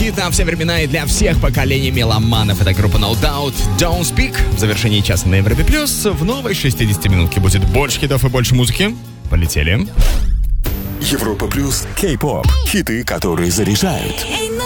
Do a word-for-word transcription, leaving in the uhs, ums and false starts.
хит на все времена и для всех поколений меломанов. Это группа No Doubt, Don't Speak. В завершении часа на Европе Плюс в новой шестидесятиминутке будет больше хитов и больше музыки. Полетели. Европа Плюс, Кей-поп. Хиты, которые заряжают.